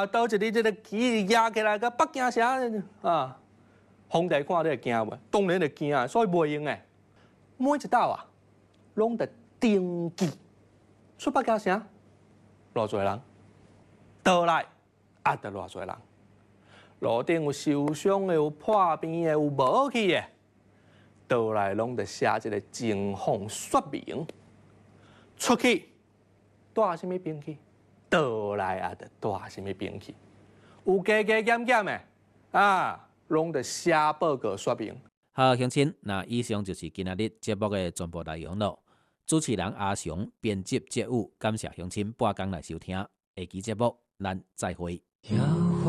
倒一日这个旗压起来，个北京城啊，皇帝看到会惊袂？当然会惊啊，所以袂用诶。每一道啊，拢得登记出北京城，偌侪人，倒来也得偌侪人。路顶有受伤的，有破病的，有无去的，倒来拢得写一个情况说明。出去带什么兵器？倒来也得带什么兵器？有加加减减的啊，拢得写报告说明。 好，乡亲，那以上就是今仔日节目的全部内容咯。主持人阿雄，编辑节务，感谢乡亲半工来收听。下期节目咱再会。